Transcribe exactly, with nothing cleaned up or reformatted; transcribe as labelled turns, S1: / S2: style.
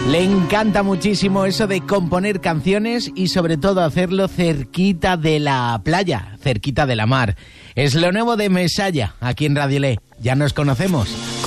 S1: Le encanta muchísimo eso de componer canciones y sobre todo hacerlo cerquita de la playa, cerquita de la mar. Es lo nuevo de Mesalla, aquí en Radio Le. Ya nos conocemos.